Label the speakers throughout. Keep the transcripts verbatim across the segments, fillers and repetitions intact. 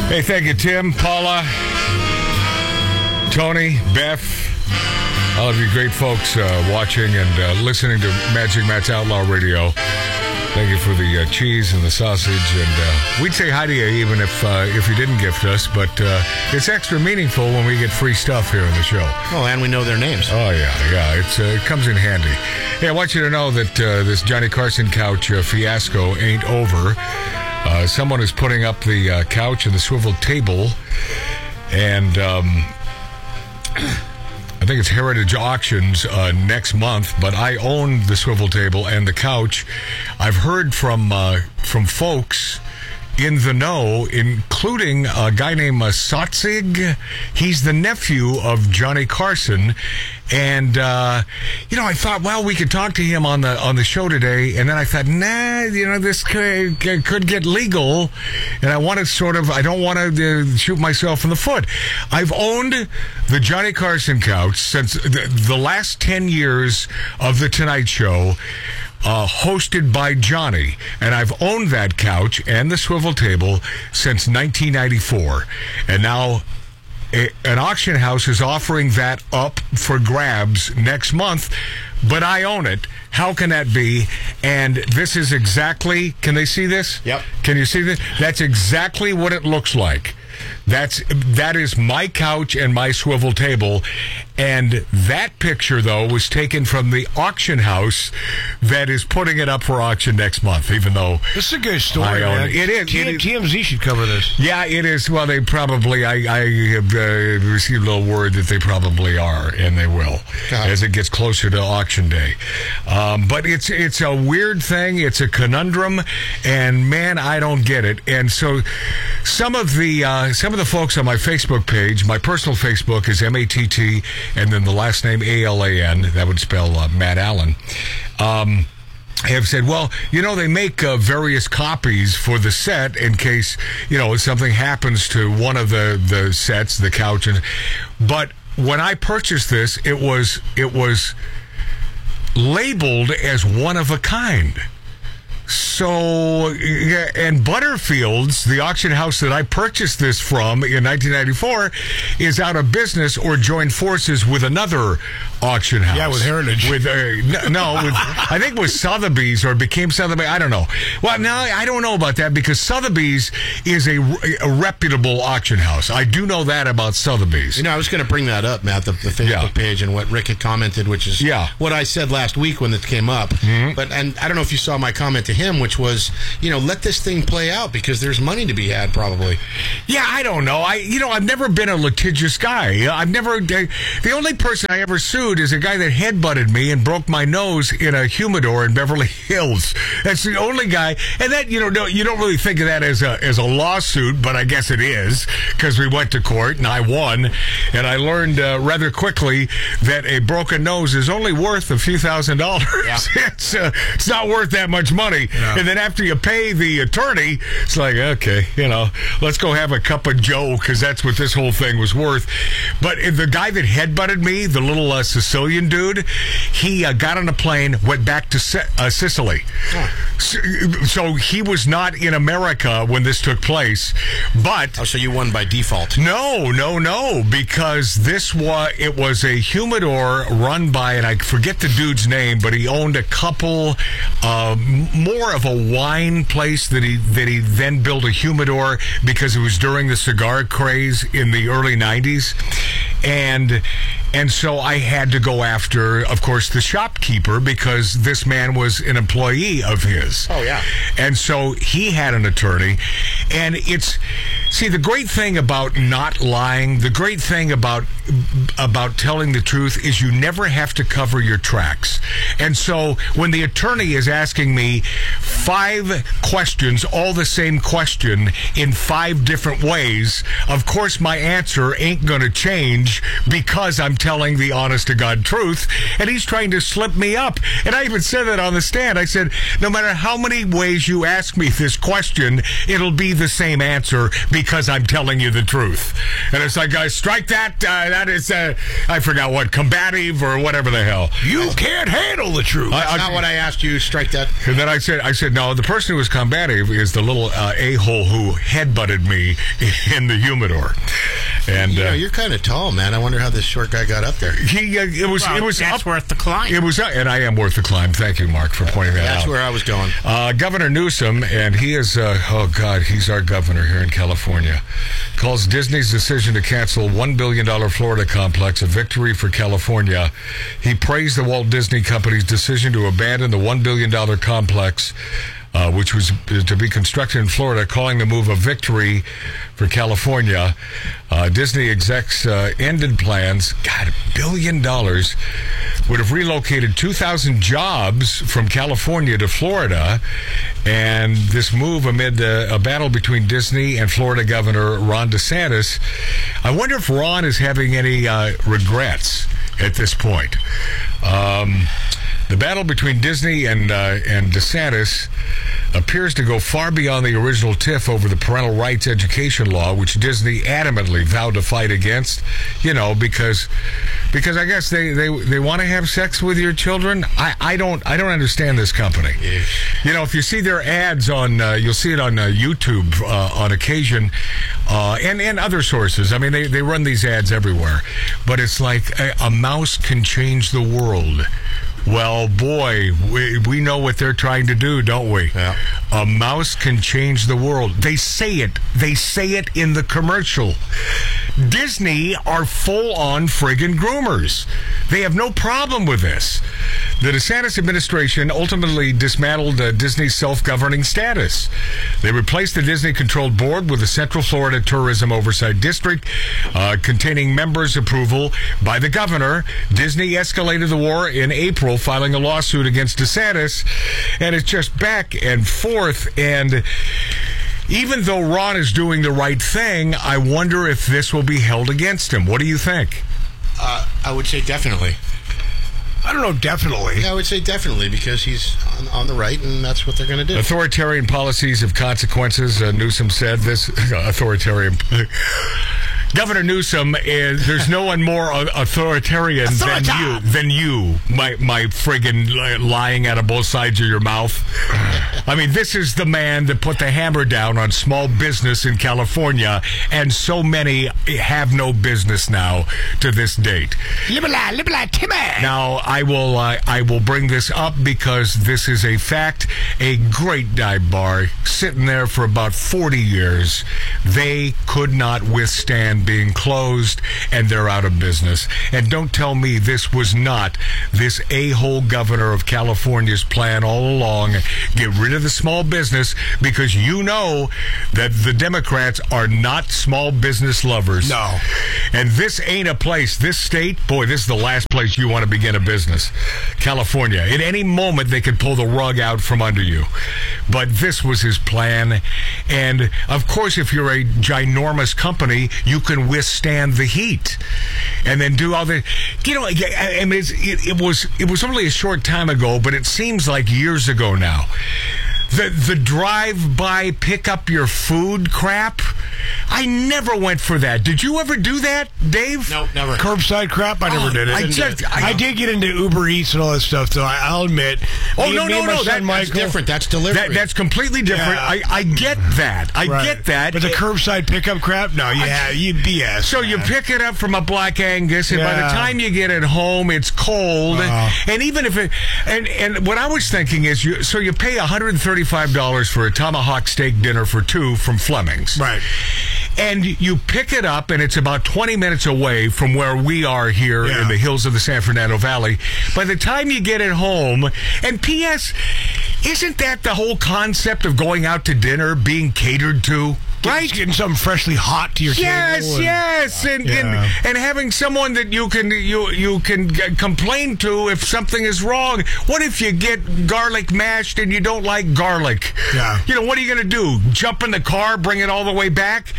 Speaker 1: Hey, thank you, Tim, Paula, Tony, Beth, all of you great folks uh, watching and uh, listening to Magic Matt's Outlaw Radio. Thank you for the uh, cheese and the sausage, and uh, we'd say hi to you even if uh, if you didn't gift us, but uh, it's extra meaningful when we get free stuff here in the show.
Speaker 2: Oh, and we know their names.
Speaker 1: Oh, yeah, yeah, it's, uh, it comes in handy. Hey, I want you to know that uh, this Johnny Carson couch uh, fiasco ain't over. Uh, someone is putting up the uh, couch and the swivel table, and um, I think it's Heritage Auctions uh, next month, but I own the swivel table and the couch. I've heard from uh, from folks in the know, including a guy named uh, Sotzig. He's the nephew of Johnny Carson. And, uh, you know, I thought, well, we could talk to him on the on the show today. And then I thought, nah, you know, this could, could get legal. And I want to sort of, I don't want to uh, shoot myself in the foot. I've owned the Johnny Carson couch since the, the last ten years of The Tonight Show. Uh, hosted by Johnny, and I've owned that couch and the swivel table since nineteen ninety-four, and now a, an auction house is offering that up for grabs next month, but I own it. How can that be? And this is exactly, can they see this?
Speaker 2: Yep.
Speaker 1: Can you see this? That's exactly what it looks like. That's that is my couch and my swivel table, and that picture though was taken from the auction house that is putting it up for auction next month. Even though
Speaker 3: this is a good story,
Speaker 1: I own
Speaker 3: man.
Speaker 1: It. It is.
Speaker 3: T-
Speaker 1: it is.
Speaker 3: T M Z should cover this.
Speaker 1: Yeah, it is. Well, they probably. I, I have uh, received a little word that they probably are, and they will God. as it gets closer to auction day. Um, but it's it's a weird thing. It's a conundrum, and man, I don't get it. And so, some of the uh, some of the folks on my Facebook page, my personal Facebook is M A T T, and then the last name A L A N. That would spell uh, Matt Allen. Um, have said, well, you know, they make uh, various copies for the set in case, you know, something happens to one of the, the sets, the couch. And, but when I purchased this, it was it was labeled as one of a kind. So, and Butterfield's, the auction house that I purchased this from in nineteen ninety-four, is out of business or joined forces with another auction house.
Speaker 3: Yeah, with Heritage.
Speaker 1: With uh, no, with, I think it was Sotheby's or became Sotheby's. I don't know. Well, now I don't know about that because Sotheby's is a, a reputable auction house. I do know that about Sotheby's.
Speaker 2: You know, I was going to bring that up, Matt, the, the Facebook
Speaker 1: yeah.
Speaker 2: page and what Rick had commented, which is
Speaker 1: yeah.
Speaker 2: what I said last week when it came up. Mm-hmm. But and I don't know if you saw my comment to him, which was, you know, let this thing play out because there's money to be had probably.
Speaker 1: Yeah, I don't know. I, you know, I've never been a litigious guy. I've never. The only person I ever sued is a guy that headbutted me and broke my nose in a humidor in Beverly Hills. That's the only guy. And that, you know, no, you don't really think of that as a as a lawsuit, but I guess it is because we went to court and I won. And I learned uh, rather quickly that a broken nose is only worth a few thousand dollars. Yeah. It's uh, it's not worth that much money. No. And then after you pay the attorney, it's like, okay, you know, let's go have a cup of Joe because that's what this whole thing was worth. But the guy that headbutted me, the little uh, Sicilian dude, he uh, got on a plane, went back to C- uh, Sicily. Oh. So, so he was not in America when this took place. But
Speaker 2: oh, so you won by default?
Speaker 1: No, no, no, because this was it was a humidor run by, and I forget the dude's name, but he owned a couple, uh, more of a wine place that he that he then built a humidor because it was during the cigar craze in the early nineties, and and so I had to go after, of course, the shopkeeper because this man was an employee of his.
Speaker 2: Oh yeah,
Speaker 1: and so he had an attorney, and it's see the great thing about not lying, the great thing about about telling the truth is you never have to cover your tracks. And so when the attorney is asking me five questions, all the same question in five different ways, of course my answer ain't going to change because I'm telling the honest-to-God truth, and he's trying to slip me up. And I even said that on the stand. I said, no matter how many ways you ask me this question, it'll be the same answer because I'm telling you the truth. And it's like, uh, strike that. Uh, that is, uh, I forgot what, combative or whatever the hell.
Speaker 3: You can't handle the truth.
Speaker 2: That's
Speaker 1: I,
Speaker 2: not what I asked you. Strike that.
Speaker 1: And then I said, I said, no, the person who was combative is the little uh, a-hole who headbutted me in the humidor. And
Speaker 2: You know,
Speaker 1: uh,
Speaker 2: you're kind of tall, man. I wonder how this short guy got up there.
Speaker 1: he, uh, it was,
Speaker 4: Well,
Speaker 1: it was
Speaker 4: that's
Speaker 1: up,
Speaker 4: worth the climb.
Speaker 1: It was, uh, and I am worth the climb. Thank you, Mark, for pointing that
Speaker 2: That's
Speaker 1: out.
Speaker 2: where I was going.
Speaker 1: Uh, Governor Newsom, and he is, uh, oh God, he's our governor here in California, calls Disney's decision to cancel one billion dollars Florida complex a victory for California. He praised the Walt Disney Company's decision to abandon the one billion dollars complex, uh, which was to be constructed in Florida, calling the move a victory for California. Uh, Disney execs uh, ended plans, God, a billion dollars, would have relocated two thousand jobs from California to Florida, and this move amid uh, a battle between Disney and Florida Governor Ron DeSantis. I wonder if Ron is having any uh, regrets at this point. Um, the battle between Disney and uh, and DeSantis appears to go far beyond the original tiff over the parental rights education law, which Disney adamantly vowed to fight against, you know, because because I guess they, they, they want to have sex with your children. I, I don't I don't understand this company.
Speaker 2: Yeah.
Speaker 1: You know, if you see their ads on, uh, you'll see it on uh, YouTube uh, on occasion, uh, and, and other sources. I mean, they, they run these ads everywhere. But it's like a, a mouse can change the world. Well, boy, we, we know what they're trying to do, don't we?
Speaker 2: Yeah.
Speaker 1: A mouse can change the world. They say it. They say it in the commercial. Disney are full-on friggin' groomers. They have no problem with this. The DeSantis administration ultimately dismantled uh, Disney's self-governing status. They replaced the Disney-controlled board with the Central Florida Tourism Oversight District, uh, containing members' approval by the governor. Disney escalated the war in April, filing a lawsuit against DeSantis, and it's just back and forth. And even though Ron is doing the right thing, I wonder if this will be held against him. What do you think?
Speaker 2: Uh, I would say definitely.
Speaker 3: I don't know, definitely.
Speaker 2: Yeah, I would say definitely because he's on, on the right, and that's what they're going to do.
Speaker 1: Authoritarian policies have consequences, uh, Newsom said. This authoritarian... Governor Newsom, is, there's no one more authoritarian than you, than you, my my friggin' lying out of both sides of your mouth. I mean, this is the man that put the hammer down on small business in California, and so many have no business now to this date.
Speaker 3: Libela, libela, Timmy.
Speaker 1: Now, I will uh, I will bring this up because this is a fact. A great dive bar sitting there for about forty years. They could not withstand being closed, and they're out of business. And don't tell me this was not this a-hole governor of California's plan all along. Get rid of the small business, because you know that the Democrats are not small business lovers.
Speaker 3: No.
Speaker 1: And this ain't a place, this state, boy, this is the last place you want to begin a business. California. At any moment, they could pull the rug out from under you. But this was his plan. And, of course, if you're a ginormous company, you can withstand the heat. And then do all the... You know, I mean, it's, it, it was it was only a short time ago, but it seems like years ago now. The the drive-by pick-up-your-food crap, I never went for that. Did you ever do that, Dave?
Speaker 2: No, never.
Speaker 3: Curbside crap, I never
Speaker 1: Oh,
Speaker 3: did it.
Speaker 1: I
Speaker 3: Didn't
Speaker 1: just-
Speaker 3: do it.
Speaker 1: I-
Speaker 3: I did get into Uber Eats and all that stuff, though. I, I'll admit.
Speaker 1: Oh,
Speaker 3: Me-
Speaker 1: no,
Speaker 3: me
Speaker 1: no,
Speaker 3: and my
Speaker 1: no,
Speaker 3: son
Speaker 1: that-
Speaker 2: That's
Speaker 3: Michael,
Speaker 2: different. That's delivery.
Speaker 1: That, that's completely different.
Speaker 3: Yeah.
Speaker 1: I, I get that. I
Speaker 3: Right.
Speaker 1: get that.
Speaker 3: But the curbside pickup crap, no, yeah, you B S.
Speaker 1: So you
Speaker 3: man.
Speaker 1: pick it up from a Black Angus, and by the
Speaker 3: Yeah.
Speaker 1: time you get it home, it's cold.
Speaker 3: Uh.
Speaker 1: And even if it, and and what I was thinking is, you so you pay one hundred thirty-five dollars for a tomahawk steak dinner for two from Fleming's,
Speaker 3: Right.
Speaker 1: And you pick it up, and it's about twenty minutes away from where we are here
Speaker 3: Yeah.
Speaker 1: in the hills of the San Fernando Valley. By the time you get it home, and P S, isn't that the whole concept of going out to dinner being catered to?
Speaker 3: Right? Getting something freshly hot to your
Speaker 1: Yes,
Speaker 3: table. and-
Speaker 1: yes, and,
Speaker 3: Yeah.
Speaker 1: and and having someone that you can you you can g- complain to if something is wrong. What if you get garlic mashed and you don't like garlic?
Speaker 3: Yeah.
Speaker 1: You know, what are you going to do? Jump in the car, bring it all the way back?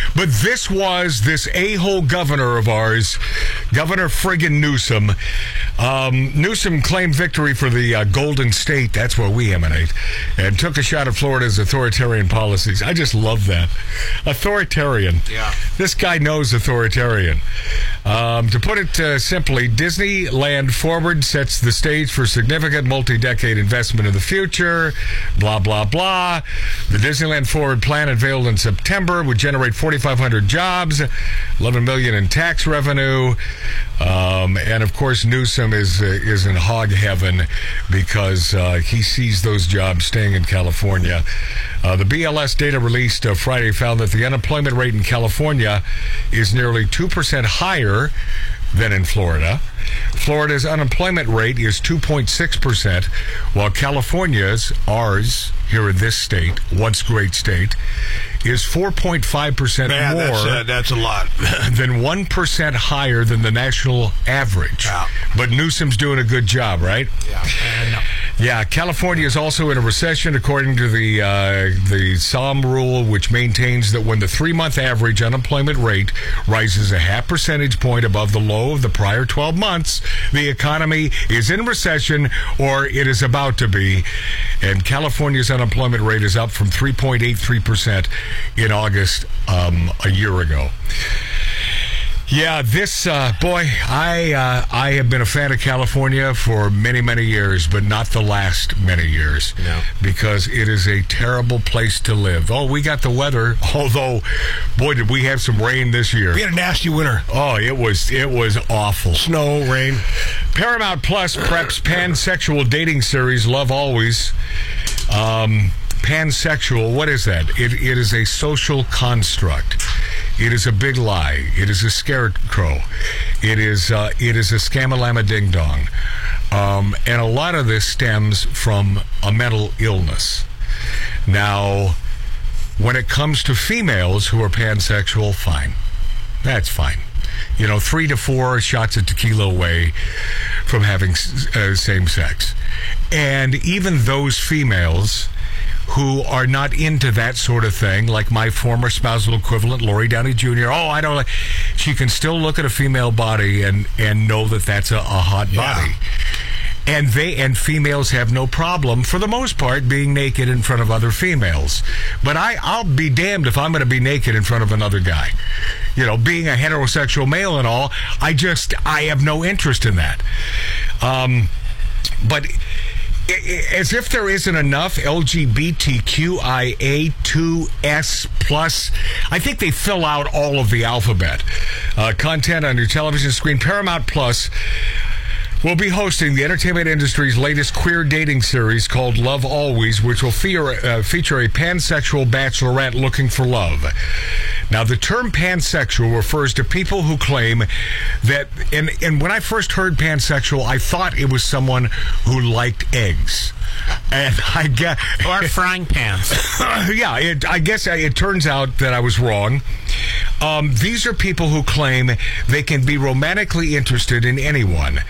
Speaker 1: But this was this a-hole governor of ours, Governor friggin' Newsom. Um, Newsom claimed victory for the uh, Golden State, that's where we emanate, and took a shot at Florida's authoritarian policies. I just love that. Authoritarian.
Speaker 2: Yeah.
Speaker 1: This guy knows authoritarian. Um, to put it uh, simply, Disneyland Forward sets the stage for significant multi-decade investment in the future, blah, blah, blah. The Disneyland Forward plan unveiled in September would generate forty-five hundred jobs, eleven million dollars in tax revenue, um, and of course Newsom is uh, is in hog heaven because uh, he sees those jobs staying in California. Uh, the B L S data released uh, Friday found that the unemployment rate in California is nearly two percent higher than in Florida. Florida's unemployment rate is two point six percent, while California's, ours, here in this state, once great state, is four point five percent
Speaker 3: Man,
Speaker 1: more
Speaker 3: that's, uh, that's a lot.
Speaker 1: than one percent higher than the national average.
Speaker 3: Yeah.
Speaker 1: But Newsom's doing a good job, right?
Speaker 3: Yeah. And, uh,
Speaker 1: Yeah, California is also in a recession, according to the uh, the SOM rule, which maintains that when the three-month average unemployment rate rises a half percentage point above the low of the prior twelve months, the economy is in recession or it is about to be. And California's unemployment rate is up from three point eight three percent in August um, a year ago. Yeah, this, uh, boy, I uh, I have been a fan of California for many, many years, but not the last many years.
Speaker 2: No.
Speaker 1: Because it is a terrible place to live. Oh, we got the weather, although, boy, did we have some rain this year.
Speaker 3: we had a nasty winter.
Speaker 1: Oh, it was it was awful.
Speaker 3: Snow, rain.
Speaker 1: Paramount Plus preps pansexual dating series Love Always. Um, pansexual, what is that? It, it is a social construct. It is a big lie. It is a scarecrow. It is uh, it is a scamalama ding dong. Um, and a lot of this stems from a mental illness. Now, when it comes to females who are pansexual, fine. That's fine. You know, three to four shots of tequila away from having uh, same sex. And even those females who are not into that sort of thing, like my former spousal equivalent, Lori Downey Junior Oh, I don't like... She can still look at a female body and, and know that that's a, a hot
Speaker 3: Yeah.
Speaker 1: body. And they and females have no problem, for the most part, being naked in front of other females. But I, I'll be damned if I'm going to be naked in front of another guy. You know, being a heterosexual male and all, I just, I have no interest in that. Um, but... As if there isn't enough L G B T Q I A two S plus, I think they fill out all of the alphabet. Uh, content on your television screen. Paramount Plus will be hosting the entertainment industry's latest queer dating series called Love Always, which will feature, uh, feature a pansexual bachelorette looking for love. Now, the term pansexual refers to people who claim that, and, and when I first heard pansexual, I thought it was someone who liked eggs. And I guess...
Speaker 4: Or frying pans.
Speaker 1: yeah, it, I guess it turns out that I was wrong. Um, these are people who claim they can be romantically interested in anyone.